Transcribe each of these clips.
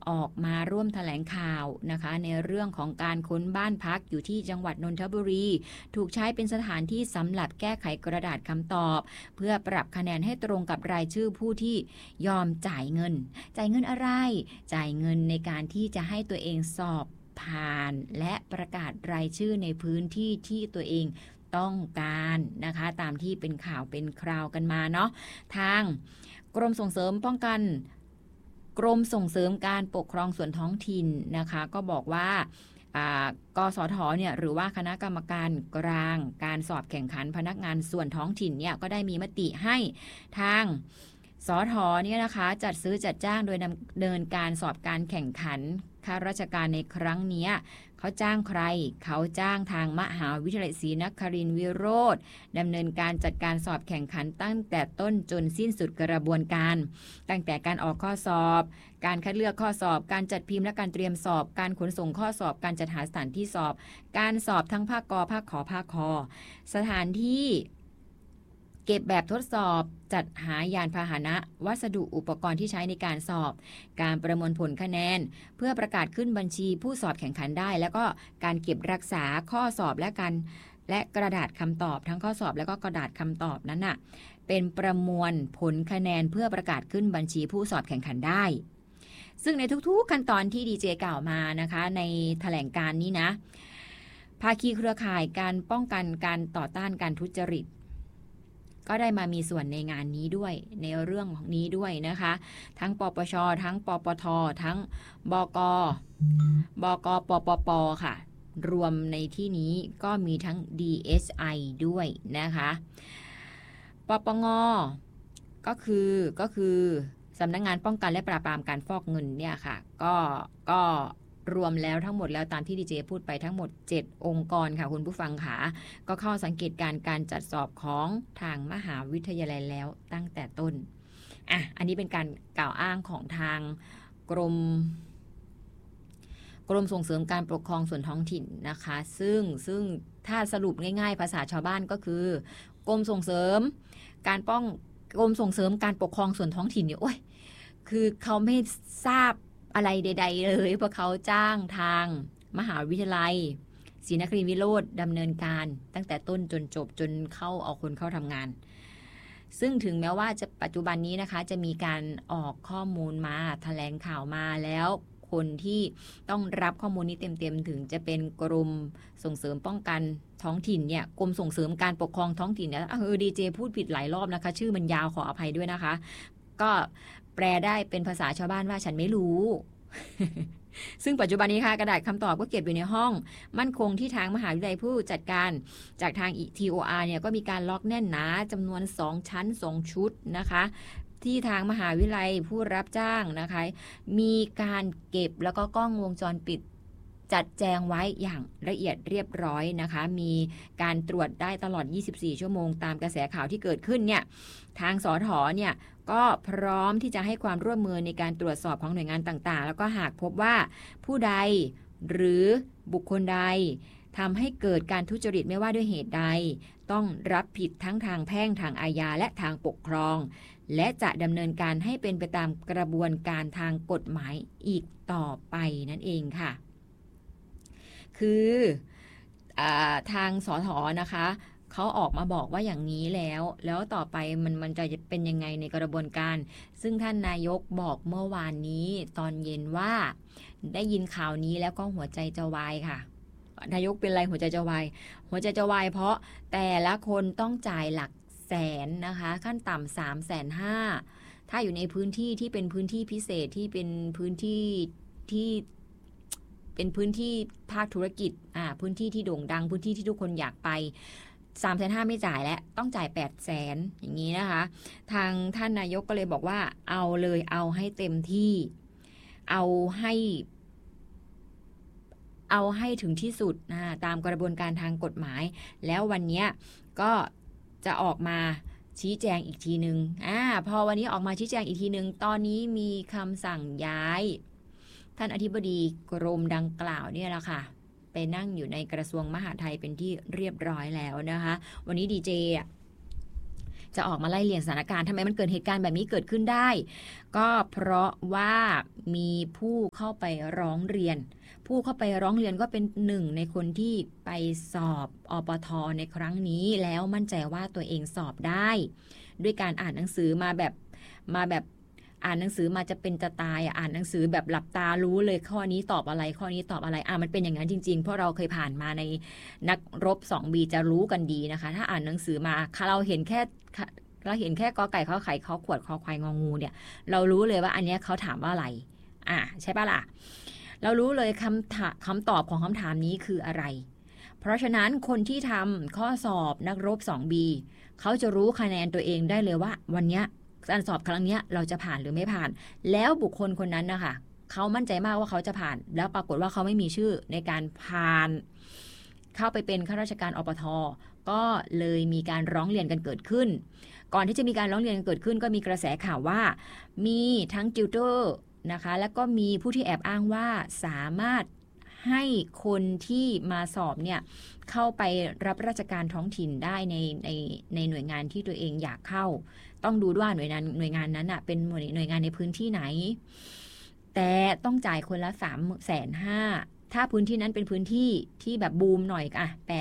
ออกมาร่วมแถลงข่าวนะคะในเรื่องของการค้นบ้านพักอยู่ที่จังหวัดนนทบุรีถูกใช้เป็นสถานที่สำหรับแก้ไขกระดาษคำตอบเพื่อปรับคะแนนให้ตรงกับรายชื่อผู้ที่ยอมจ่ายเงินอะไรจ่ายเงินในการที่จะให้ตัวเองสอบผ่านและประกาศรายชื่อในพื้นที่ที่ตัวเองต้องการนะคะตามที่เป็นข่าวเป็นคราวกันมาเนาะทางกรมส่งเสริมการปกครองส่วนท้องถิ่นนะคะก็บอกว่ากสทเนี่ยหรือว่าคณะกรรมการกลางการสอบแข่งขันพนักงานส่วนท้องถิ่นเนี่ยก็ได้มีมติให้ทางสทเนี่ยนะคะจัดซื้อจัดจ้างโดยดำเนินการสอบการแข่งขันข้าราชการในครั้งนี้เขาจ้างใครเขาจ้างทางมหาวิทยาลัยศรีนครินทร์วิโรธดำเนินการจัดการสอบแข่งขันตั้งแต่ต้นจนสิ้นสุดกระบวนการตั้งแต่การออกข้อสอบการคัดเลือกข้อสอบการจัดพิมพ์และการเตรียมสอบการขนส่งข้อสอบการจัดหาสถานที่สอบการสอบทั้งภาคกภาคขภาคคสถานที่เก็บแบบทดสอบจัดหายานพาหนะวัสดุอุปกรณ์ที่ใช้ในการสอบการประมวลผลคะแนนเพื่อประกาศขึ้นบัญชีผู้สอบแข่งขันได้แล้วก็การเก็บรักษาข้อสอบและกระดาษคำตอบทั้งข้อสอบและก็กระดาษคำตอบนั้นน่ะเป็นประมวลผลคะแนนเพื่อประกาศขึ้นบัญชีผู้สอบแข่งขันได้ซึ่งในทุกๆขั้นตอนที่ดีเจกล่าวมานะคะในแถลงการนี้นะภาคีเครือข่ายการป้องกันการต่อต้านการทุจริตก็ได้มามีส่วนในงานนี้ด้วยในเรื่องของนี้ด้วยนะคะทั้งปปชทั้งปปททั้งบกปปปค่ะรวมในที่นี้ก็มีทั้ง DSI ด้วยนะคะปปงก็คือสำนักงานป้องกันและปราบปรามการฟอกเงินเนี่ยค่ะก็รวมแล้วทั้งหมดแล้วตามที่ดีเจพูดไปทั้งหมด7องค์กรค่ะคุณผู้ฟังค่ะก็เข้าสังเกตการจัดสอบของทางมหาวิทยาลัยแล้วตั้งแต่ต้นอันนี้เป็นการกล่าวอ้างของทางกรมส่งเสริมการปกครองส่วนท้องถิ่นนะคะซึ่งถ้าสรุปง่ายๆภาษาชาวบ้านก็คือกรมส่งเสริมการปกครองส่วนท้องถิ่นเนี่ยโอ้ยคือเขาไม่ทราบอะไรใดๆเลยเพราะเขาจ้างทางมหาวิทยาลัยศรีนครินทร์วิโรธดำเนินการตั้งแต่ต้นจนจบจนเข้าเอาคนเข้าทำงานซึ่งถึงแม้ว่าจะปัจจุบันนี้นะคะจะมีการออกข้อมูลมาแถลงข่าวมาแล้วคนที่ต้องรับข้อมูลนี้เต็มๆถึงจะเป็นกรมส่งเสริมป้องกันท้องถิ่นเนี่ยกรมส่งเสริมการปกครองท้องถิ่นเนี่ยดีเจพูดผิดหลายรอบนะคะชื่อมันยาวขออภัยด้วยนะคะก็แปลได้เป็นภาษาชาวบ้านว่าฉันไม่รู้ ซึ่งปัจจุบันนี้ค่ะกระดาษคำตอบก็เก็บอยู่ในห้องมั่นคงที่ทางมหาวิทยาลัยผู้จัดการจากทาง TOR เนี่ยก็มีการล็อกแน่นหนาจำนวน2ชั้น2ชุดนะคะที่ทางมหาวิทยาลัยผู้รับจ้างนะคะมีการเก็บแล้วก็กล้องวงจรปิดจัดแจงไว้อย่างละเอียดเรียบร้อยนะคะมีการตรวจได้ตลอด24ชั่วโมงตามกระแสข่าวที่เกิดขึ้นเนี่ยทางสทเนี่ยก็พร้อมที่จะให้ความร่วมมือในการตรวจสอบของหน่วยงานต่างๆแล้วก็หากพบว่าผู้ใดหรือบุคคลใดทำให้เกิดการทุจริตไม่ว่าด้วยเหตุใดต้องรับผิดทั้งทางแพ่งทางอาญาและทางปกครองและจะดำเนินการให้เป็นไปตามกระบวนการทางกฎหมายอีกต่อไปนั่นเองค่ะคือทางสทนะคะเขาออกมาบอกว่าอย่างนี้แล้วต่อไปมันจะเป็นยังไงในกระบวนการซึ่งท่านนายกบอกเมื่อวานนี้ตอนเย็นว่าได้ยินข่าวนี้แล้วก็หัวใจจะวายค่ะนายกเป็นไรหัวใจจะวายเพราะแต่ละคนต้องจ่ายหลักแสนนะคะขั้นต่ำ350,000ถ้าอยู่ในพื้นที่ที่เป็นพื้นที่พิเศษที่เป็นพื้นที่ที่เป็นพื้นที่ภาคธุรกิจพื้นที่ที่โด่งดังพื้นที่ที่ทุกคนอยากไป350,000ไม่จ่ายแล้วต้องจ่าย800,000อย่างนี้นะคะทางท่านนายกก็เลยบอกว่าเอาเลยเอาให้เต็มที่เอาให้ถึงที่สุดตามกระบวนการทางกฎหมายแล้ววันนี้ก็จะออกมาชี้แจงอีกทีนึงพอวันนี้ออกมาชี้แจงอีกทีนึงตอนนี้มีคำสั่งย้ายท่านอธิบดีกรมดังกล่าวเนี่ยแหละค่ะไปนั่งอยู่ในกระทรวงมหาดไทยเป็นที่เรียบร้อยแล้วนะคะวันนี้ดีเจจะออกมาไล่เลียงสถานการณ์ทำไมมันเกิดเหตุการณ์แบบนี้เกิดขึ้นได้ก็เพราะว่ามีผู้เข้าไปร้องเรียนก็เป็นหนึ่งในคนที่ไปสอบอปท.ในครั้งนี้แล้วมั่นใจว่าตัวเองสอบได้ด้วยการอ่านหนังสือมาแบบอ่านหนังสือมาจะเป็นจะตายอ่านหนังสือแบบหลับตารู้เลยข้อนี้ตอบอะไรข้อนี้ตอบอะไรมันเป็นอย่างนั้นจริงๆเพราะเราเคยผ่านมาในนักรบ 2B จะรู้กันดีนะคะถ้าอ่านหนังสือมาเราเห็นแค่กอไก่ขอไข่ขอขวดขอควายงองูเนี่ยเรารู้เลยว่าอันนี้เขาถามว่าอะไรใช่ป่ะล่ะเรารู้เลยคำตอบของคำถามนี้คืออะไรเพราะฉะนั้นคนที่ทำข้อสอบนักรบ 2B เขาจะรู้คะแนนตัวเองได้เลยว่าวันนี้การสอบครั้งนี้เราจะผ่านหรือไม่ผ่านแล้วบุคคลคนนั้นนะคะเขามั่นใจมากว่าเขาจะผ่านแล้วปรากฏว่าเขาไม่มีชื่อในการผ่านเข้าไปเป็นข้าราชการอปท.ก็เลยมีการร้องเรียนกันเกิดขึ้นก่อนที่จะมีการร้องเรียนกันเกิดขึ้นก็มีกระแสข่าวว่ามีทั้งติวเตอร์นะคะแล้วก็มีผู้ที่แอบอ้างว่าสามารถให้คนที่มาสอบเนี่ยเข้าไปรับราชการท้องถิ่นได้ในหน่วยงานที่ตัวเองอยากเข้าต้องดูด้วยหน่วยงานนั้นเป็นหน่วยงานในพื้นที่ไหนแต่ต้องจ่ายคนละ 350,000 ถ้าพื้นที่นั้นเป็นพื้นที่ที่แบบบูมหน่อย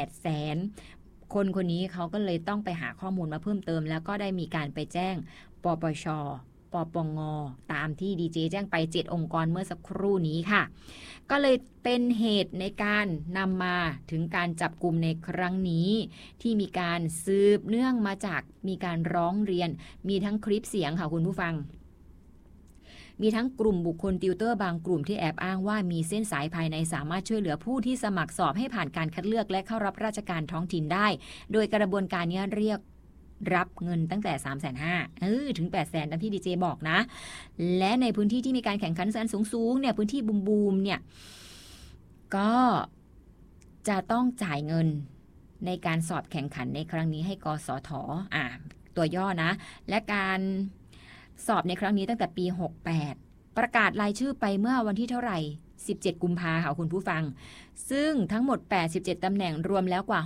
800,000คนนี้เขาก็เลยต้องไปหาข้อมูลมาเพิ่มเติมแล้วก็ได้มีการไปแจ้งปปช.ปปง.ตามที่ดีเจแจ้งไป7องค์กรเมื่อสักครู่นี้ค่ะก็เลยเป็นเหตุในการนำมาถึงการจับกุมในครั้งนี้ที่มีการสืบเนื่องมาจากมีการร้องเรียนมีทั้งคลิปเสียงค่ะคุณผู้ฟังมีทั้งกลุ่มบุคคลติวเตอร์บางกลุ่มที่แอบอ้างว่ามีเส้นสายภายในสามารถช่วยเหลือผู้ที่สมัครสอบให้ผ่านการคัดเลือกและเข้ารับราชการท้องถิ่นได้โดยกระบวนการนี้เรียกรับเงินตั้งแต่ 350,000 ถึง 800,000 ตามที่ดีเจบอกนะและในพื้นที่ที่มีการแข่งขันสันสูงเนี่ยพื้นที่บูมเนี่ยก็จะต้องจ่ายเงินในการสอบแข่งขันในครั้งนี้ให้กสท.ตัวย่อนะและการสอบในครั้งนี้ตั้งแต่ปี 68ประกาศรายชื่อไปเมื่อวันที่เท่าไหร่17 กุมภาพันธ์ค่ะคุณผู้ฟังซึ่งทั้งหมด87ตำแหน่งรวมแล้วกว่า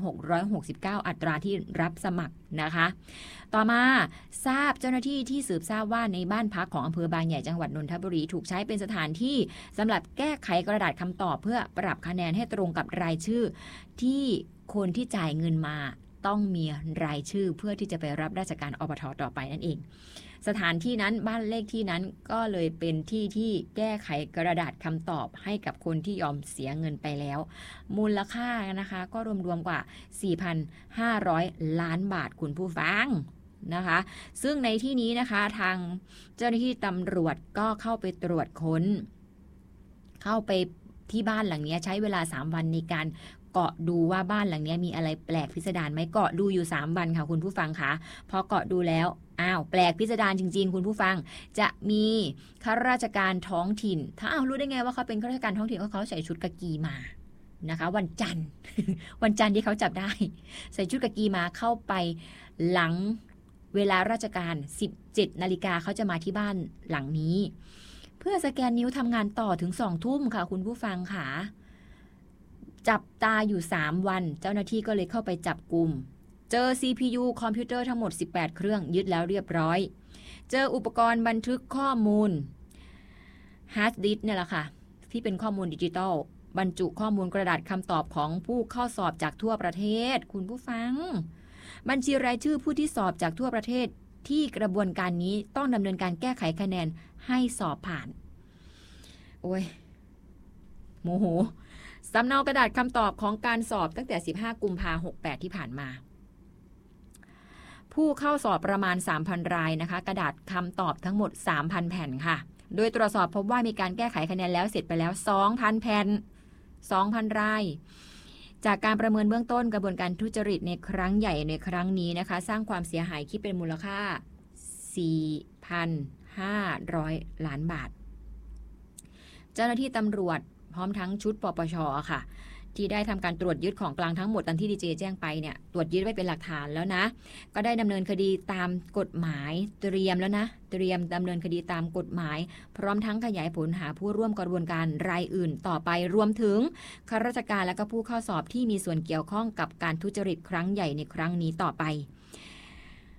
6,669 อัตราที่รับสมัครนะคะต่อมาทราบเจ้าหน้าที่ที่สืบทราบว่าในบ้านพักของอำเภอบางใหญ่จังหวัดนนทบุรีถูกใช้เป็นสถานที่สำหรับแก้ไขกระดาษคำตอบเพื่อปรับคะแนนให้ตรงกับรายชื่อที่คนที่จ่ายเงินมาต้องมีรายชื่อเพื่อที่จะไปรับราชการอปท.ต่อไปนั่นเองสถานที่นั้นบ้านเลขที่นั้นก็เลยเป็นที่ที่แก้ไขกระดาษคำตอบให้กับคนที่ยอมเสียเงินไปแล้วมูลค่านะคะก็รวมๆกว่า 4,500 ล้านบาทคุณผู้ฟังนะคะซึ่งในที่นี้นะคะทางเจ้าหน้าที่ตำรวจก็เข้าไปตรวจค้นเข้าไปที่บ้านหลังนี้ใช้เวลา3วันในการเกาะดูว่าบ้านหลังนี้มีอะไรแปลกพิสดารไหมเกาะดูอยู่3วันค่ะคุณผู้ฟังคะพอเกาะดูแล้วแปลกพิสดารจริงๆคุณผู้ฟังจะมีข้าราชการท้องถิ่นถ้ารู้ได้ไงว่าเขาเป็นข้าราชการท้องถิ่นเขาใส่ชุดกะกีมานะคะวันจันทร์ วันจันทร์ที่เขาจับได้ใส่ชุดกะกีมาเข้าไปหลังเวลาราชการ 17 นาฬิกาเขาจะมาที่บ้านหลังนี้เพื่อสแกนนิ้วทำงานต่อถึง 2 ทุ่มค่ะคุณผู้ฟังค่ะจับตาอยู่3วันเจ้าหน้าที่ก็เลยเข้าไปจับกุมเจอ CPU คอมพิวเตอร์ทั้งหมด18เครื่องยึดแล้วเรียบร้อยเจออุปกรณ์บันทึกข้อมูลฮาร์ดดิสก์เนี่ยแหละค่ะที่เป็นข้อมูลดิจิตอลบรรจุข้อมูลกระดาษคำตอบของผู้เข้าสอบจากทั่วประเทศคุณผู้ฟังบัญชีรายชื่อผู้ที่สอบจากทั่วประเทศที่กระบวนการนี้ต้องดำเนินการแก้ไขคะแนนให้สอบผ่านโอ้ยโมโหสำเนากระดาษคำตอบของการสอบตั้งแต่15 กุมภาพันธ์ 68ที่ผ่านมาผู้เข้าสอบประมาณ 3,000 รายนะคะกระดาษคำตอบทั้งหมด 3,000 แผ่นค่ะโดยตรวจสอบพบว่ามีการแก้ไขคะแนนแล้วเสร็จไปแล้ว 2,000 แผ่น 2,000 รายจากการประเมินเบื้องต้นกระบวนการทุจริตในครั้งใหญ่ในครั้งนี้นะคะสร้างความเสียหายคิดเป็นมูลค่า 4,500 ล้านบาทเจ้าหน้าที่ตำรวจพร้อมทั้งชุดปปช.ค่ะที่ได้ทำการตรวจยึดของกลางทั้งหมดตามที่ดีเจแจ้งไปเนี่ยตรวจยึดไว้เป็นหลักฐานแล้วนะก็ได้ดำเนินคดีตามกฎหมายเตรียมดำเนินคดีตามกฎหมายพร้อมทั้งขยายผลหาผู้ร่วมกระบวนการรายอื่นต่อไปรวมถึงข้าราชการและก็ผู้เข้าสอบที่มีส่วนเกี่ยวข้องกับการทุจริตครั้งใหญ่ในครั้งนี้ต่อไป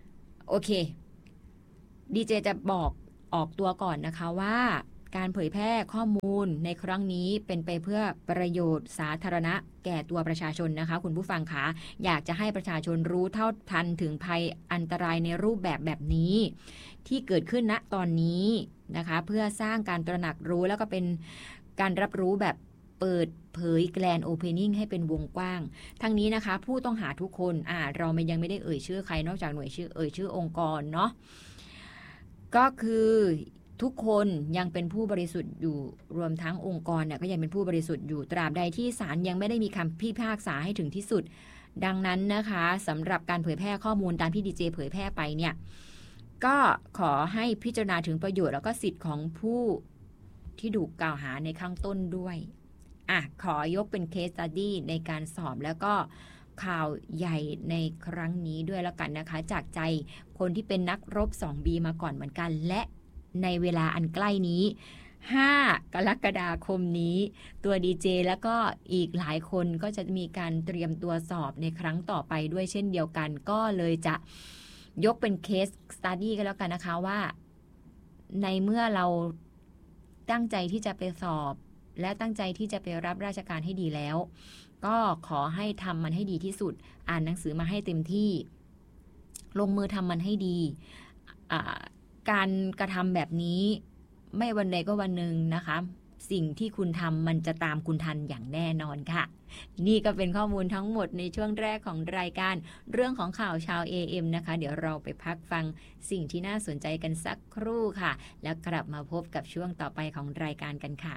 โอเคดีเจจะบอกออกตัวก่อนนะคะว่าการเผยแพร่ข้อมูลในครั้งนี้เป็นไปเพื่อประโยชน์สาธารณะแก่ตัวประชาชนนะคะคุณผู้ฟังคะอยากจะให้ประชาชนรู้เท่าทันถึงภัยอันตรายในรูปแบบนี้ที่เกิดขึ้นณตอนนี้นะคะเพื่อสร้างการตระหนักรู้แล้วก็เป็นการรับรู้แบบเปิดเผยแกลนโอเพนนิ่งให้เป็นวงกว้างทั้งนี้นะคะผู้ต้องหาทุกคนเรายังไม่ได้เอ่ยชื่อใครนอกจากหน่วยชื่อชื่อองค์กรเนาะก็คือทุกคนยังเป็นผู้บริสุทธิ์อยู่รวมทั้งองค์กรเนี่ยก็ยังเป็นผู้บริสุทธิ์อยู่ตราบใดที่ศาลยังไม่ได้มีคำพิพากษาให้ถึงที่สุดดังนั้นนะคะสำหรับการเผยแพร่ข้อมูลตามที่ดีเจเผยแพร่ไปเนี่ยก็ขอให้พิจารณาถึงประโยชน์แล้วก็สิทธิ์ของผู้ที่ถูกกล่าวหาในข้างต้นด้วยขอยกเป็นเคสสตัดดี้ในการสอบแล้วก็ข่าวใหญ่ในครั้งนี้ด้วยแล้วกันนะคะจากใจคนที่เป็นนักรบ 2B มาก่อนเหมือนกันและในเวลาอันใกล้นี้5 กรกฎาคมนี้ตัวดีเจแล้วก็อีกหลายคนก็จะมีการเตรียมตัวสอบในครั้งต่อไปด้วยเช่นเดียวกันก็เลยจะยกเป็นเคสสตัดดี้กันแล้วกันนะคะว่าในเมื่อเราตั้งใจที่จะไปสอบและตั้งใจที่จะไปรับราชการให้ดีแล้วก็ขอให้ทำมันให้ดีที่สุดอ่านหนังสือมาให้เต็มที่ลงมือทำมันให้ดีการกระทำแบบนี้ไม่วันใดก็วันหนึ่งนะคะสิ่งที่คุณทำมันจะตามคุณทันอย่างแน่นอนค่ะนี่ก็เป็นข้อมูลทั้งหมดในช่วงแรกของรายการเรื่องของข่าวชาว AM นะคะเดี๋ยวเราไปพักฟังสิ่งที่น่าสนใจกันสักครู่ค่ะแล้วกลับมาพบกับช่วงต่อไปของรายการกันค่ะ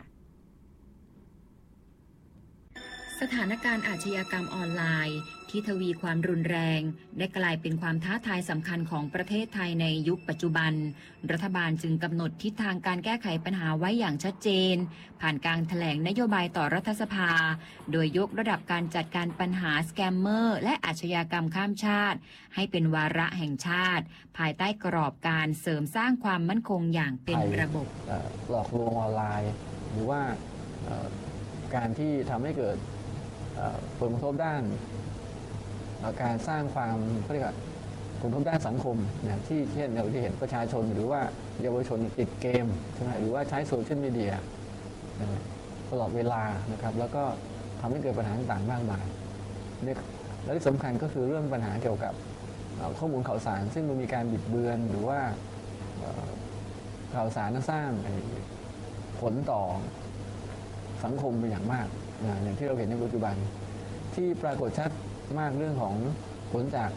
สถานการณ์อาชญากรรมออนไลน์ที่ทวีความรุนแรงได้กลายเป็นความท้าทายสำคัญของประเทศไทยในยุคปัจจุบันรัฐบาลจึงกำหนดทิศทางการแก้ไขปัญหาไว้อย่างชัดเจนผ่านการแถลงนโยบายต่อรัฐสภาโดยยกระดับการจัดการปัญหาสแกมเมอร์และอาชญากรรมข้ามชาติให้เป็นวาระแห่งชาติภายใต้กรอบการเสริมสร้างความมั่นคงอย่างเป็นระบบหลอกลวงออนไลน์หรือว่าการที่ทำให้เกิดผลกระทบด้านการสร้างความเรียกว่าผลกระทบด้านสังคมนะที่เช่นเราที่เห็นประชาชนหรือว่าเยาวชนติดเกมใช่ไหมหรือว่าใช้โซเชียลมีเดียตลอดเวลานะครับแล้วก็ทำให้เกิดปัญหาต่างๆมากมายและที่สำคัญก็คือเรื่องปัญหาเกี่ยวกับข้อมูลข่าวสารซึ่งมันมีการบิดเบือนหรือว่าข่าวสารสร้างผลต่อสังคมเป็นอย่างมากอย่างที่เราเห็นในปัจจุบันที่ปรากฏชัดมากเรื่องของผลจาก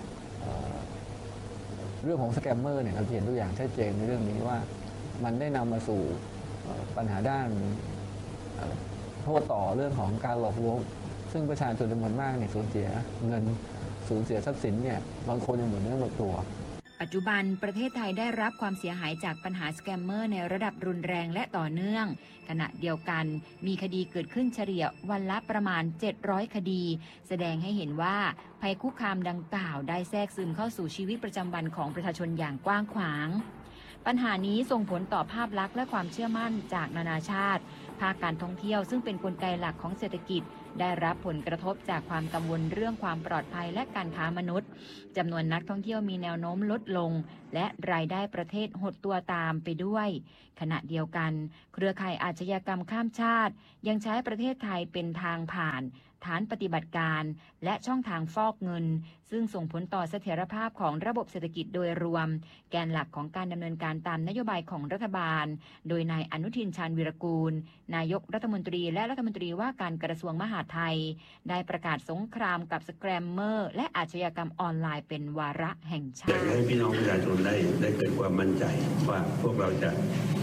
เรื่องของสแกมเมอร์เนี่ยเราเห็นตัวอย่างชัดเจนในเรื่องนี้ว่ามันได้นำมาสู่ปัญหาด้านโทษต่อเรื่องของการหลอกลวงซึ่งประชาชนจำนวนมากเนี่ยสูญเสียเงินสูญเสียทรัพย์สินเนี่ยบางคนยังหมดเนื้อหมดตัวปัจจุบันประเทศไทยได้รับความเสียหายจากปัญหาสแกมเมอร์ในระดับรุนแรงและต่อเนื่องขณะเดียวกันมีคดีเกิดขึ้นเฉลี่ยวันละประมาณ700คดีแสดงให้เห็นว่าภัยคุกคามดังกล่าวได้แทรกซึมเข้าสู่ชีวิตประจำวันของประชาชนอย่างกว้างขวางปัญหานี้ส่งผลต่อภาพลักษณ์และความเชื่อมั่นจากนานาชาติภาคการท่องเที่ยวซึ่งเป็นกลไกหลักของเศรษฐกิจได้รับผลกระทบจากความกังวลเรื่องความปลอดภัยและการค้ามนุษย์จำนวนนักท่องเที่ยวมีแนวโน้มลดลงและรายได้ประเทศหดตัวตามไปด้วยขณะเดียวกันเครือข่ายอาชญากรรมข้ามชาติยังใช้ประเทศไทยเป็นทางผ่านฐานปฏิบัติการและช่องทางฟอกเงินซึ่งส่งผลต่อเสถียรภาพของระบบเศรษฐกิจโดยรวมแกนหลักของการดำเนินการตามนโยบายของรัฐบาลโดยนายอนุทินชาญวีรกูลนายกรัฐมนตรีและรัฐมนตรีว่าการกระทรวงมหาดไทยได้ประกาศสงครามกับสแกมเมอร์และอาชญากรรมออนไลน์เป็นวาระแห่งชาติให้พี่น้องประชาชนได้เกิดความมั่นใจว่าพวกเราจะ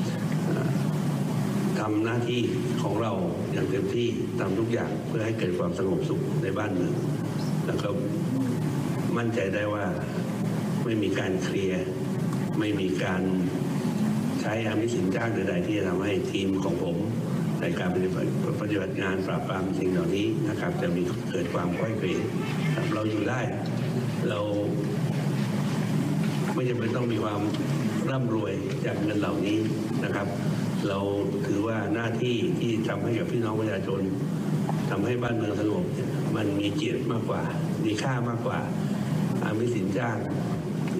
ทำหน้าที่ของเราอย่างเต็มที่ทำทุกอย่างเพื่อให้เกิดความสงบสุขในบ้านเมืองแล้วก็มั่นใจได้ว่าไม่มีการเคลียร์ไม่มีการใช้อามิสินจ้างใดๆที่จะทำให้ทีมของผมในการปฏิบัติงานปราบปรามสิ่งเหล่านี้นะครับจะมีเกิดความค่อยเกรเราอยู่ได้เราไม่จำเป็นต้องมีความร่ำรวยจากเงินเหล่านี้นะครับเราถือว่าหน้าที่ที่ทำให้กับพี่น้องประชาชนทำให้บ้านเมืองสงบมันมีเกียรติมากกว่ามีค่ามากกว่าอามิสินจ้างหรือ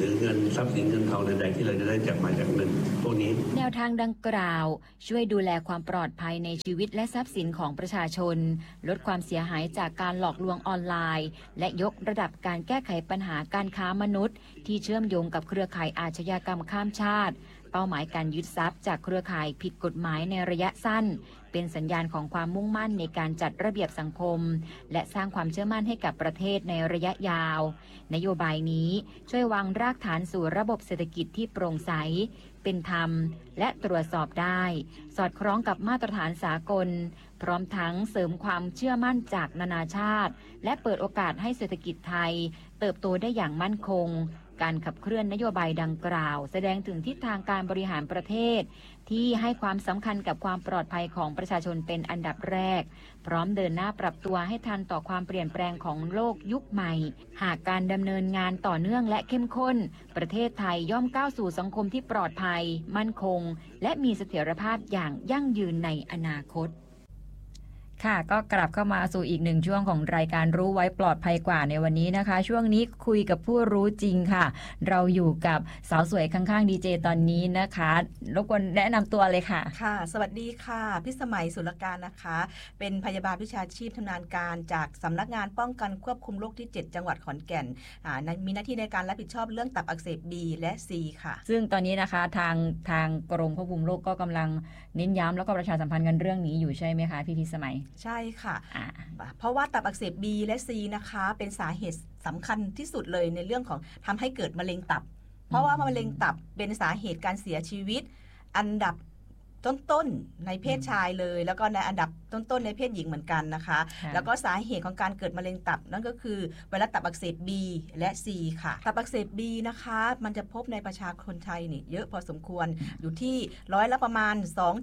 รือเงินทรัพย์สินเงินทองใดๆที่เราจะได้จากมาจากเงินพวกนี้แนวทางดังกล่าวช่วยดูแลความปลอดภัยในชีวิตและทรัพย์สินของประชาชนลดความเสียหายจากการหลอกลวงออนไลน์และยกระดับการแก้ไขปัญหาการค้ามนุษย์ที่เชื่อมโยงกับเครือข่ายอาชญากรรมข้ามชาติเป้าหมายการยึดทรัพย์จากเครือข่ายผิดกฎหมายในระยะสั้นเป็นสัญญาณของความมุ่งมั่นในการจัดระเบียบสังคมและสร้างความเชื่อมั่นให้กับประเทศในระยะยาวนโยบายนี้ช่วยวางรากฐานสู่ระบบเศรษฐกิจที่โปร่งใสเป็นธรรมและตรวจสอบได้สอดคล้องกับมาตรฐานสากลพร้อมทั้งเสริมความเชื่อมั่นจากนานาชาติและเปิดโอกาสให้เศรษฐกิจไทยเติบโตได้อย่างมั่นคงการขับเคลื่อนนโยบายดังกล่าวแสดงถึงทิศทางการบริหารประเทศที่ให้ความสำคัญกับความปลอดภัยของประชาชนเป็นอันดับแรกพร้อมเดินหน้าปรับตัวให้ทันต่อความเปลี่ยนแปลงของโลกยุคใหม่หากการดำเนินงานต่อเนื่องและเข้มข้นประเทศไทยย่อมก้าวสู่สังคมที่ปลอดภัยมั่นคงและมีเสถียรภาพอย่างยั่งยืนในอนาคตค่ะก็กลับเข้ามาสู่อีกหนึ่งช่วงของรายการรู้ไว้ปลอดภัยกว่าในวันนี้นะคะช่วงนี้คุยกับผู้รู้จริงค่ะเราอยู่กับสาวสวยข้างๆดีเจตอนนี้นะคะรบกวนแนะนำตัวเลยค่ะค่ะสวัสดีค่ะพิสมัยสุรการนะคะเป็นพยาบาลวิชาชีพชำนาญการจากสำนักงานป้องกันควบคุมโรคที่7จังหวัดขอนแก่นมีหน้าที่ในการรับผิดชอบเรื่องตับอักเสบ B และ C ค่ะซึ่งตอนนี้นะคะทางกรมควบคุมโรคก็กำลังเน้นย้ำแล้วก็ประชาสัมพันธ์กันเรื่องนี้อยู่ใช่ไหมคะพี่พิสมัยใช่ค่ะเพราะว่าตับอักเสบ B และ C นะคะเป็นสาเหตุสำคัญที่สุดเลยในเรื่องของทำให้เกิดมะเร็งตับเพราะว่ามะเร็งตับเป็นสาเหตุการเสียชีวิตอันดับต้นๆในเพศชายเลยแล้วก็ในอันดับต้นๆในเพศหญิงเหมือนกันนะคะแล้วก็สาเหตุของการเกิดมะเร็งตับนั่นก็คือไวรัสตับอักเสบ B และ C ค่ะตับอักเสบ B นะคะมันจะพบในประชากรไทยนี่เยอะพอสมควรอยู่ที่ประมาณ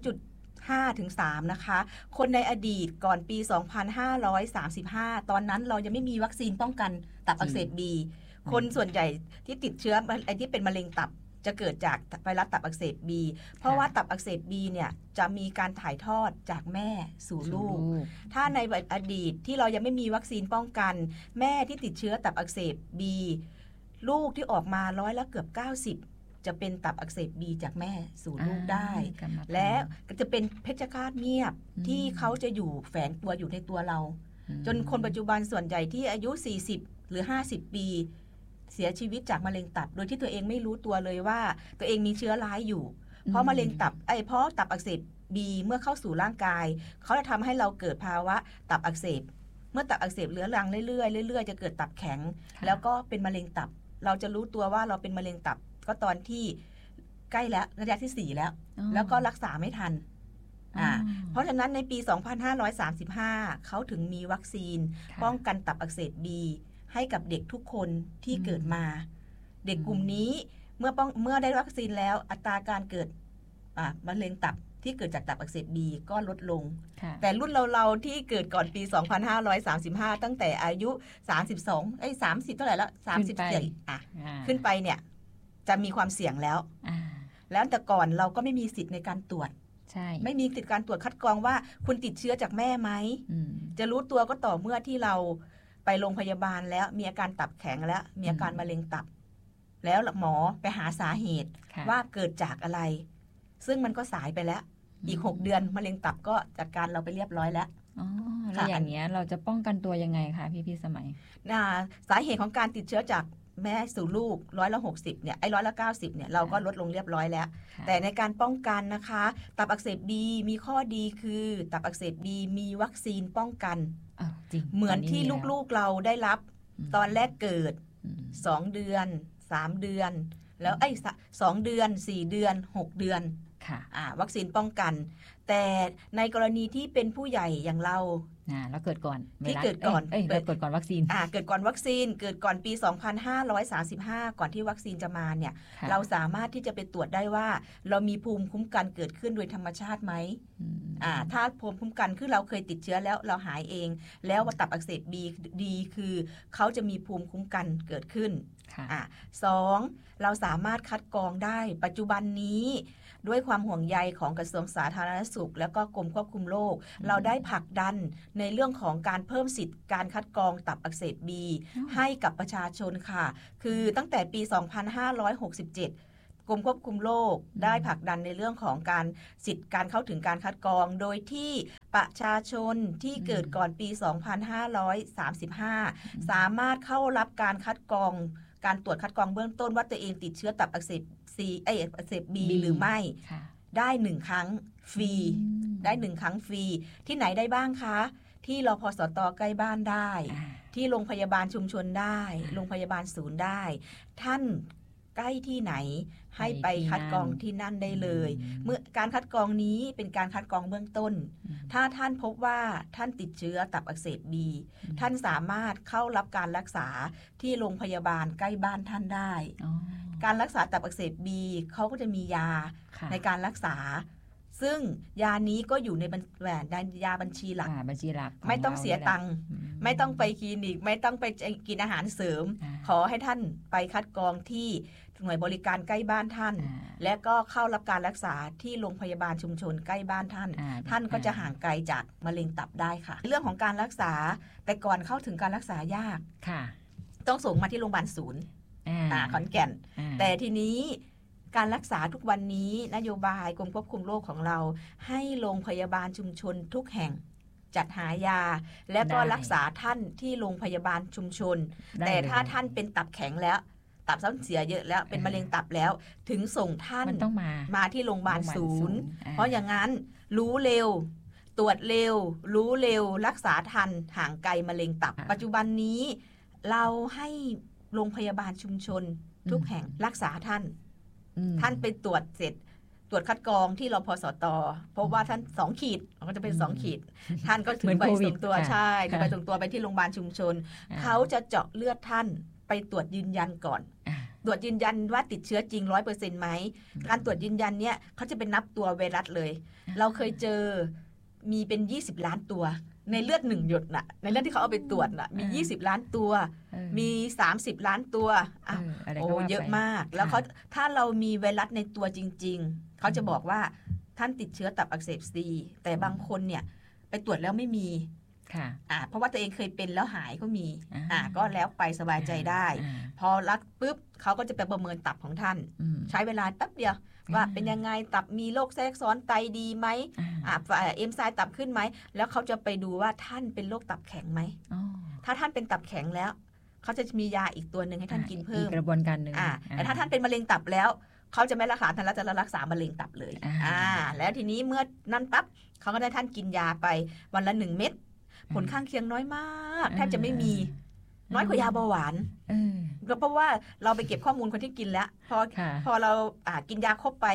2.5 ถึง 3 นะคะคนในอดีตก่อนปี 2535 ตอนนั้นเรายังไม่มีวัคซีนป้องกันตับอักเสบ B คนส่วนใหญ่ที่ติดเชื้อไอ้ที่เป็นมะเร็งตับจะเกิดจากไวรัสตับอักเสบ B เพราะว่าตับอักเสบ B เนี่ยจะมีการถ่ายทอดจากแม่สู่ลูกถ้าในอดีตที่เรายังไม่มีวัคซีนป้องกันแม่ที่ติดเชื้อตับอักเสบ B ลูกที่ออกมาเกือบ 90จะเป็นตับอักเสบ B จากแม่สู่ลูกได้และจะเป็นเพชฌฆาตเงียบที่เขาจะอยู่แฝงตัวอยู่ในตัวเราจนคนปัจจุบันส่วนใหญ่ที่อายุ40หรือ50ปีเสียชีวิตจากมะเร็งตับโดยที่ตัวเองไม่รู้ตัวเลยว่าตัวเองมีเชื้อร้ายอยู่เพราะมะเร็งตับเพราะตับอักเสบ B เมื่อเข้าสู่ร่างกายเขาจะทำให้เราเกิดภาวะตับอักเสบเมื่อตับอักเสบเรื้อรังเรื่อยๆเรื่อยๆจะเกิดตับแข็งแล้วก็เป็นมะเร็งตับเราจะรู้ตัวว่าเราเป็นมะเร็งตับก็ตอนที่ใกล้แล้วระยะที่4แล้วก็รักษาไม่ทันเพราะฉะนั้นในปี 2535 เขาถึงมีวัคซีนป้องกันตับอักเสบ B ให้กับเด็กทุกคนที่เกิดมาเด็กกลุ่มนี้เมื่อได้วัคซีนแล้วอัตราการเกิดมะเร็งตับที่เกิดจากตับอักเสบ B ก็ลดลงแต่รุ่นเราที่เกิดก่อนปี 2535 ตั้งแต่อายุ30เท่าไหร่แล้ว34ขึ้นไปเนี่ยจะมีความเสี่ยงแล้วแต่ก่อนเราก็ไม่มีสิทธิ์ในการตรวจไม่มีสิทธิ์การตรวจคัดกรองว่าคุณติดเชื้อจากแม่ไหมจะรู้ตัวก็ต่อเมื่อที่เราไปโรงพยาบาลแล้วมีอาการตับแข็งแล้วมีอาการมะเร็งตับแล้วหมอไปหาสาเหตุว่าเกิดจากอะไรซึ่งมันก็สายไปแล้วอีก6 เดือนมะเร็งตับก็จัดการเราไปเรียบร้อยแล้วแล้วอย่างนี้เราจะป้องกันตัวยังไงคะพี่สมัยสาเหตุของการติดเชื้อจากแม่สู่ลูก60%เนี่ย90%เนี่ยเราก็ลดลงเรียบร้อยแล้วแต่ในการป้องกันนะคะตับอักเสบ B มีข้อดีคือตับอักเสบ B มีวัคซีนป้องกันเหมือนที่ลูกๆเราได้รับตอนแรกเกิด2 เดือน3 เดือนแล้ว2 เดือน4 เดือน6 เดือนวัคซีนป้องกันแต่ในกรณีที่เป็นผู้ใหญ่อย่างเราแล้วเกิดก่อนที่เกิดก่อนเกิดก่อนวัคซีนเกิดก่อนวัคซีนเกิดก่อนปี 2535 ก่อนที่วัคซีนจะมาเนี่ยเราสามารถที่จะไปตรวจได้ว่าเรามีภูมิคุ้มกันเกิดขึ้นโดยธรรมชาติไหมถ้าภูมิคุ้มกันคือเราเคยติดเชื้อแล้วเราหายเองแล้วตับอักเสบ B ดีคือเขาจะมีภูมิคุ้มกันเกิดขึ้น2เราสามารถคัดกรองได้ปัจจุบันนี้ด้วยความห่วงใยของกระทรวงสาธารณสุขแล้วก็กรมควบคุมโรคเราได้ผลักดันในเรื่องของการเพิ่มสิทธิ์การคัดกรองตับอักเสบบีให้กับประชาชนค่ะคือตั้งแต่ปี 2567 กรมควบคุมโรคได้ผลักดันในเรื่องของการสิทธิ์การเข้าถึงการคัดกรองโดยที่ประชาชนที่เกิดก่อนปี 2535 สามารถเข้ารับการคัดกรองการตรวจคัดกรองเบื้องต้นว่าตัวเองติดเชื้อตับอักเสบอักเสบบีหรือไม่ได้1ครั้งฟรีได้1ครั้งฟรีที่ไหนได้บ้างคะที่รพสตใกล้บ้านได้ที่โรงพยาบาลชุมชนได้โรงพยาบาลศูนย์ได้ท่านใกล้ที่ไหนให้ไปคัดกรองที่นั่นได้เลยเมื่อการคัดกรองนี้เป็นการคัดกรองเบื้องต้นถ้าท่านพบว่าท่านติดเชื้อตับอักเสบบีท่านสามารถเข้ารับการรักษาที่โรงพยาบาลใกล้บ้านท่านได้การรักษาตับอักเสบบีเขาก็จะมียาในการรักษาซึ่งยานี้ก็อยู่ในยาบัญชีหลักไม่ต้องเสียตังค์ไม่ต้องไปคลินิกไม่ต้องไปกินอาหารเสริมขอให้ท่านไปคัดกรองที่หน่วยบริการใกล้บ้านท่านและก็เข้ารับการรักษาที่โรงพยาบาลชุมชนใกล้บ้านท่านท่านก็จะห่างไกลจากมะเร็งตับได้ค่ะเรื่องของการรักษาแต่ก่อนเข้าถึงการรักษายากต้องส่งมาที่โรงพยาบาลศูนย์ขอนแก่นแต่ทีนี้การรักษาทุกวันนี้นโยบายกรมควบคุมโรคของเราให้โรงพยาบาลชุมชนทุกแห่งจัดหายาและก็รักษาท่านที่โรงพยาบาลชุมชนแต่ถ้าท่านเป็นตับแข็งแล้วตับเสื่อมเยอะแล้วเป็นมะเร็งตับแล้วถึงส่งท่านมาที่โรงพยาบาลศูนย์เพราะอย่างนั้นรู้เร็วตรวจเร็วรู้เร็วรักษาทันห่างไกลมะเร็งตับปัจจุบันนี้เราให้โรงพยาบาลชุมชนทุกแห่งรักษาท่านไปตรวจเสร็จตรวจคัดกรองที่รพสตเพราะว่าท่าน2 ขีดก็จะเป็น2 ขีดท่านก็ถึงไปส่งตัวใช่ไปส่งตัวไปที่โรงพยาบาลชุมชนเขาจะเจาะเลือดท่านไปตรวจยืนยันก่อนตรวจยืนยันว่าติดเชื้อจริง 100% ไหมการตรวจยืนยันเนี่ยเขาจะเป็นนับตัวไวรัสเลยเราเคยเจอมีเป็น20 ล้านตัวในเลือด1 หยดน่ะในเลือดที่เขาเอาไปตรวจน่ะมี20 ล้านตัวมี30 ล้านตัวโอ้เยอะมากแล้วเขาถ้าเรามีไวรัสในตัวจริงๆเขาจะบอกว่าท่านติดเชื้อตับอักเสบซีแต่บางคนเนี่ยไปตรวจแล้วไม่มีเพราะว่าตัวเองเคยเป็นแล้วหายก็มีก็แล้วไปสบายใจได้พอรักปุ๊บเขาก็จะไปประเมินตับของท่านใช้เวลาแป๊บเดียวว่าเป็นยังไงตับมีโรคแทรกซ้อนไตดีไหมเอนไซม์ตับขึ้นไหมแล้วเขาจะไปดูว่าท่านเป็นโรคตับแข็งไหมถ้าท่านเป็นตับแข็งแล้วเขาจะมียาอีกตัวหนึ่งให้ท่านกินเพิ่มกระบวนการหนึ่งแต่ถ้าท่านเป็นมะเร็งตับแล้วเขาจะไม่รักษาท่านแล้วจะรักษามะเร็งตับเลยแล้วทีนี้เมื่อนั้นปั๊บเขาก็ได้ท่านกินยาไปวันละ1 เม็ดผลข้างเคียงน้อยมากแทบจะไม่มีน้อยกว่ายาเบาหวานเพราะว่าเราไปเก็บข้อมูลคนที่กินแล้วพอเรากินยาครบไป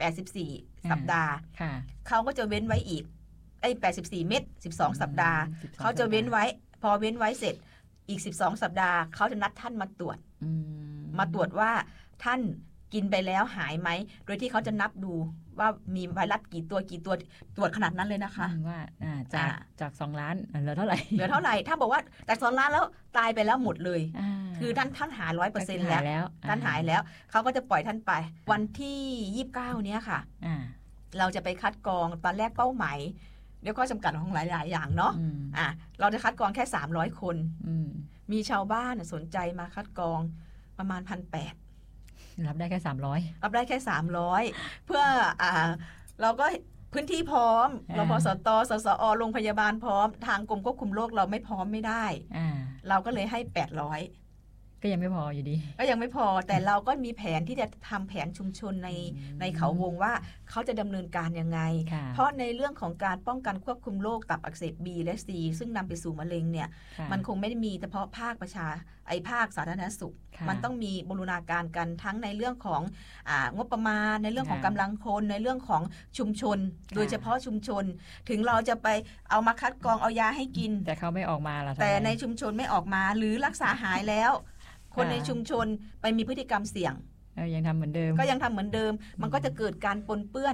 84 สัปดาห์เขาก็จะเว้นไว้อีก84 เม็ด12 สัปดาห์เขาจะเว้นไว้พอเว้นไว้เสร็จอีก12 สัปดาห์เขาจะนัดท่านมาตรวจว่าท่านกินไปแล้วหายไหมโดยที่เขาจะนับดูว่ามีไวรัสกี่ตัวตรวจขนาดนั้นเลยนะคะว่าจาก2 ล้านเหลือเท่าไหร่ถ้าบอกว่าจาก2 ล้านแล้วตายไปแล้วหมดเลยคือท่านหาย 100% แล้วท่านหายแล้วเขาก็จะปล่อยท่านไปวันที่29เนี้ยค่ะเราจะไปคัดกรองตอนแรกเป้าหมายเดี๋ยวข้อจำกัดของหลายๆอย่างเนาะเราจะคัดกรองแค่300 คนมีชาวบ้านสนใจมาคัดกรองประมาณ 1,800 รับได้แค่300 รับได้แค่300เพื่อเราก็พื้นที่พร้อมรพสตสสอโรงพยาบาลพร้อมทางกรมควบคุมโรคเราไม่พร้อมไม่ได้เราก็เลยให้800 ก็ยังไม่พออยู่ดีก็ยังไม่พอแต่เราก็มีแผนที่จะทำแผนชุมชนในเขาวงว่าเขาจะดำเนินการยังไงเพราะในเรื่องของการป้องกันควบคุมโรคตับอักเสบ B และ C ซึ่งนำไปสู่มะเร็งเนี่ยมันคงไม่ได้มีเฉพาะภาคภาคสาธารณสุขมันต้องมีบูรณาการกันทั้งในเรื่องของงบประมาณในเรื่องของกำลังคนในเรื่องของชุมชนโดยเฉพาะชุมชนถึงเราจะไปเอามาคัดกรองเอายาให้กินแต่เขาไม่ออกมาล่ะแต่ในชุมชนไม่ออกมาหรือรักษาหายแล้วคนในชุมชนไปมีพฤติกรรมเสี่ยงยังทำเหมือนเดิมก็ยังทำเหมือนเดิมมันก็จะเกิดการปนเปื้อน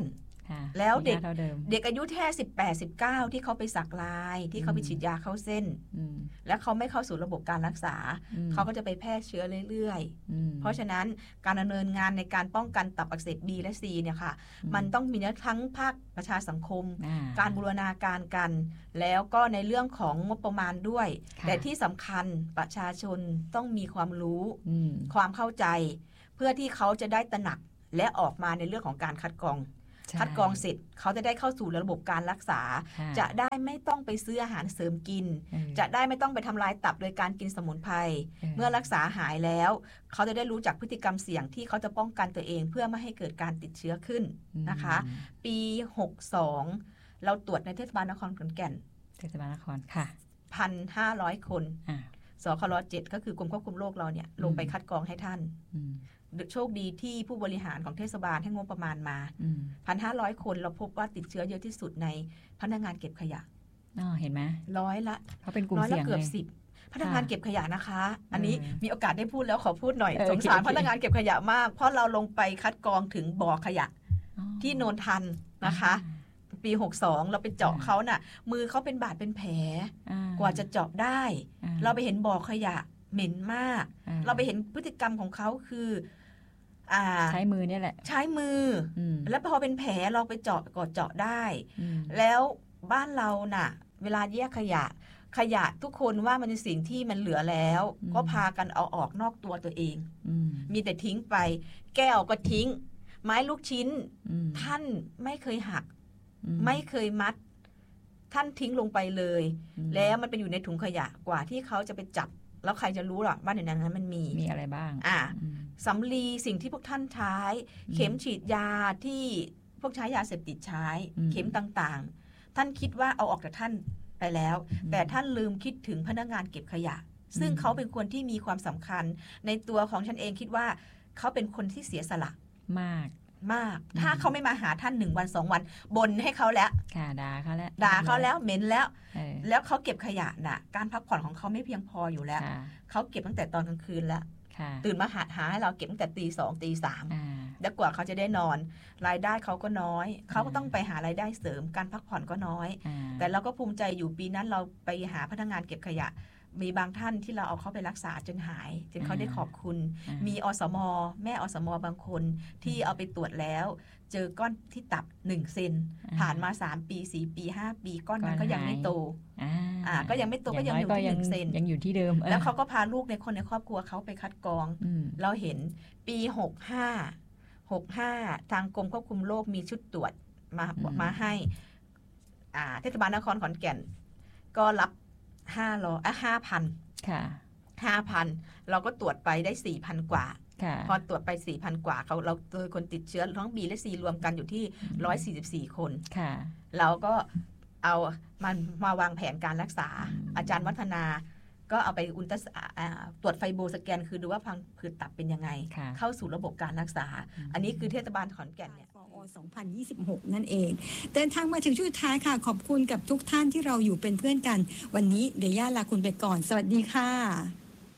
ค่ะแล้วเด็กเท่าเดิมเด็กอายุแค่18-19ที่เขาไปสักลายที่เขาไปฉีดยาเข้าเส้น แล้วเขาไม่เข้าสู่ระบบการรักษาเขาก็จะไปแพร่เชื้อเรื่อยๆเพราะฉะนั้นการดำเนินงานในการป้องกันตับอักเสบ B และ C เนี่ยค่ะมันต้องมีทั้งภาคประชาสังคมการบูรณาการกันแล้วก็ในเรื่องของงบประมาณด้วยแต่ที่สำคัญประชาชนต้องมีความรู้ความเข้าใจเพื่อที่เขาจะได้ตระหนักและออกมาในเรื่องของการคัดกรองเสร็จเขาจะได้เข้าสู่ระบบการรักษาจะได้ไม่ต้องไปซื้ออาหารเสริมกินจะได้ไม่ต้องไปทำลายตับโดยการกินสมุนไพรเมื่อรักษาหายแล้วเขาจะได้รู้จักพฤติกรรมเสี่ยงที่เขาจะป้องกันตัวเองเพื่อไม่ให้เกิดการติดเชื้อขึ้นนะคะปี62เราตรวจในเทศบาลนครขอนแก่นเทศบาลนครค่ะ 1,500 คนสคร7ก็คือกรมควบคุมโรคเราเนี่ยลงไปคัดกรองให้ท่านโชคดีที่ผู้บริหารของเทศบาลให้งบประมาณมา 1,500 คนเราพบว่าติดเชื้อเยอะที่สุดในพนักงานเก็บขยะเห็นไหม 100 ละเขาเป็นกลุ่มเสี่ยงเกือบ10พนักงานเก็บขยะนะคะอันนี้มีโอกาสได้พูดแล้วขอพูดหน่อยสงสารพนักงานเก็บขยะมากเพราะเราลงไปคัดกรองถึงบ่อขยะที่โนนทันนะคะปี62เราไปเจาะเขาน่ะมือเขาเป็นบาดเป็นแผลกว่าจะเจาะได้เราไปเห็นบ่อขยะเหม็นมากเราไปเห็นพฤติกรรมของเขาคือใช้มือเนี่ยแหละใช้มือแล้วพอเป็นแผลเราไปเจาะกดเจาะได้แล้วบ้านเราน่ะเวลาแยกขยะทุกคนว่ามันเป็นสิ่งที่มันเหลือแล้วก็พากันเอาออกนอกตัวตัวเองมีแต่ทิ้งไปแก้วก็ทิ้งไม้ลูกชิ้นท่านไม่เคยหักไม่เคยมัดท่านทิ้งลงไปเลยแล้วมันเป็นอยู่ในถุงขยะกว่าที่เขาจะไปจับแล้วใครจะรู้หรอว่าในนั้นมันมีอะไรบ้างสำลีสิ่งที่พวกท่านใช้เข็มฉีดยาที่พวกใช้ยาเสพติดใช้เข็มต่างๆท่านคิดว่าเอาออกจากท่านไปแล้วแต่ท่านลืมคิดถึงพนักงานเก็บขยะซึ่งเขาเป็นคนที่มีความสำคัญในตัวของฉันเองคิดว่าเขาเป็นคนที่เสียสละมากถ้าเขาไม่มาหาท่าน1 วัน 2 วันบ่นให้เขาแล้วด่าเขาแล้วเหม็นแล้วเขาเก็บขยะน่ะการพักผ่อนของเขาไม่เพียงพออยู่แล้วเขาเก็บตั้งแต่ตอนกลางคืนแล้วตื่นมาหาให้เราเก็บตั้งแต่ตี 2 ตี 3แล้วกว่าเขาจะได้นอนรายได้เขาก็น้อยเขาก็ต้องไปหารายได้เสริมการพักผ่อนก็น้อยแต่เราก็ภูมิใจอยู่ปีนั้นเราไปหาพนักงานเก็บขยะมีบางท่านที่เราเอาเขาไปรักษาจนหายจนเขาได้ขอบคุณมีอสมแม่อสมบางคนที่เอาไปตรวจแล้วเจอก้อนที่ตับ1 เซนผ่านมา3 ปี 4 ปี 5 ปีก้อนนั้นก็ยังไม่โตก็ยังไม่โตก็ยังอยู่ที่1 เซนยังอยู่ที่เดิมแล้วเขาก็พาลูกในคนในครอบครัวเขาไปคัดกรองเราเห็นปี65ทางกรมควบคุมโรคมีชุดตรวจมาให้เทศบาลนครขอนแก่นก็รับ5,000 ค่ะ 5,000 เราก็ตรวจไปได้ 4,000 กว่าพอตรวจไป 4,000 กว่าเราเจอคนติดเชื้อทั้ง B และ C รวมกันอยู่ที่144 คนเราก็เอามันมาวางแผนการรักษาอาจารย์วัฒนาก็เอาไปตรวจไฟโบสแกนคือดูว่าพังผืดตับเป็นยังไงเข้าสู่ระบบการรักษาอันนี้คือเทศบาลขอนแก่นเนี่ย 2026 นั่นเองเดินทางมาถึงช่วงท้ายค่ะขอบคุณกับทุกท่านที่เราอยู่เป็นเพื่อนกันวันนี้เดี๋ยวย่าลาคุณไปก่อนสวัสดีค่ะ